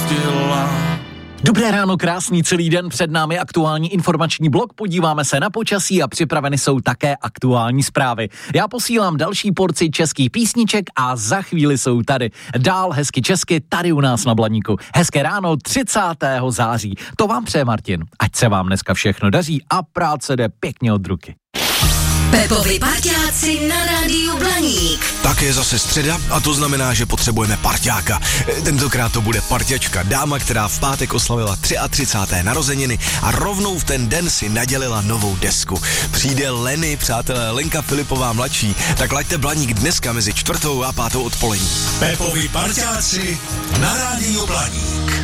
brzdila. Dobré ráno, krásný celý den, před námi aktuální informační blok, podíváme se na počasí a připraveny jsou také aktuální zprávy. Já posílám další porci českých písniček a za chvíli jsou tady. Dál hezky česky tady u nás na Blaníku. Hezké ráno 30. září. To vám přeje Martin. Ať se vám dneska všechno daří a práce jde pěkně od ruky. Pepovi parťáci na rádiu Blaník. Tak je zase středa a to znamená, že potřebujeme parťáka. Tentokrát to bude parťačka, dáma, která v pátek oslavila 33. narozeniny a rovnou v ten den si nadělila novou desku. Přijde Lenny, přátelé, Lenka Filipová mladší, tak laďte Blaník dneska mezi 4. a 5. odpolední. Pepovi parťáci na rádiu Blaník.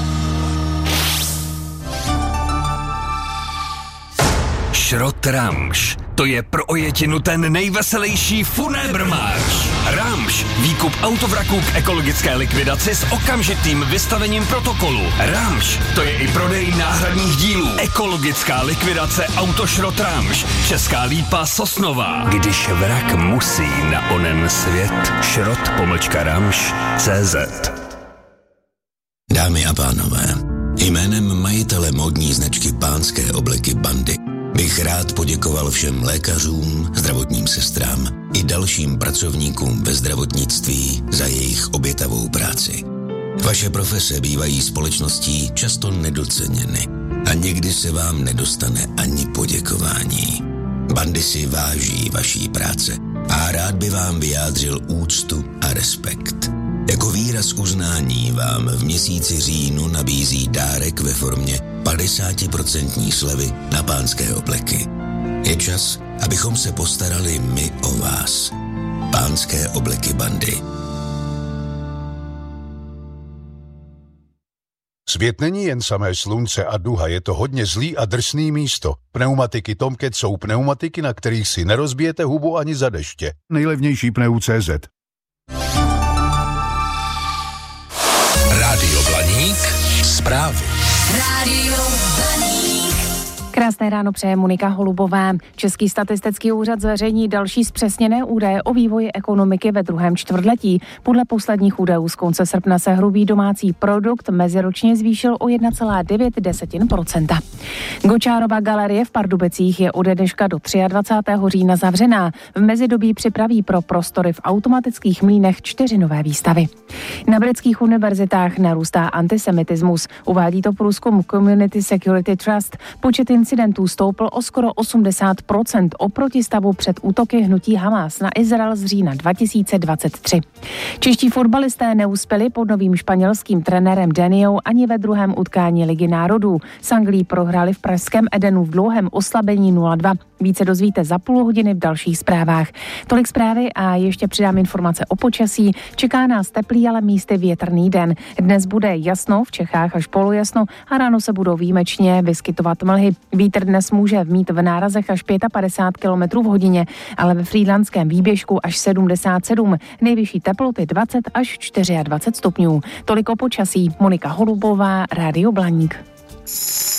Šrot Ramš. To je pro ojetinu ten nejveselější funébrmarš. Ramš. Výkup autovraků k ekologické likvidaci s okamžitým vystavením protokolu. Ramš. To je i prodej náhradních dílů. Ekologická likvidace Autošrot Ramš. Česká Lípa Sosnová. Když vrak musí na onen svět. Šrot-Ramš.cz. Dámy a pánové, jménem majitele módní značky Pánské obleky Bandy bych rád poděkoval všem lékařům, zdravotním sestrám i dalším pracovníkům ve zdravotnictví za jejich obětavou práci. Vaše profese bývají společností často nedoceněny a někdy se vám nedostane ani poděkování. Bandy si váží vaší práce a rád by vám vyjádřil úctu a respekt. Jako výraz uznání vám v měsíci říjnu nabízí dárek ve formě 50% slevy na Pánské obleky. Je čas, abychom se postarali my o vás. Pánské obleky Bandy. Svět není jen samé slunce a duha, je to hodně zlý a drsný místo. Pneumatiky Tomcat jsou pneumatiky, na kterých si nerozbijete hubu ani za deště. Nejlevnější pneu.cz. Rádio Blaník, zprávy. Rádio Blaník. Krásné ráno přeje Monika Holubová. Český statistický úřad zveřejní další zpřesněné údaje o vývoji ekonomiky ve druhém čtvrtletí. Podle posledních údajů z konce srpna se hrubý domácí produkt meziročně zvýšil o 1,9%. Gočárova galerie v Pardubicích je ode dneška do 23. října zavřená. V mezidobí připraví pro prostory v automatických mlýnech 4 nové výstavy. Na britských univerzitách narůstá antisemitismus. Uvádí to průzkum Community Security Trust. Počet incidentů stoupl o skoro 80% oproti stavu před útoky hnutí Hamas na Izrael z října 2023. Čeští fotbalisté neuspěli pod novým španělským trenérem Daniou ani ve druhém utkání Ligy národů. S Anglií prohráli v pražském Edenu v dlouhém oslabení 0-2. Více dozvíte za půl hodiny v dalších zprávách. Tolik zprávy a ještě přidám informace o počasí. Čeká nás teplý, ale místy větrný den. Dnes bude jasno, v Čechách až polojasno a ráno se budou výjimečně vyskytovat mlhy. Vítr dnes může mít v nárazech až 55 km v hodině, ale ve frýdlantském výběžku až 77. Nejvyšší teploty 20 až 24 stupňů. Tolik o počasí. Monika Holubová, Rádio Blaník.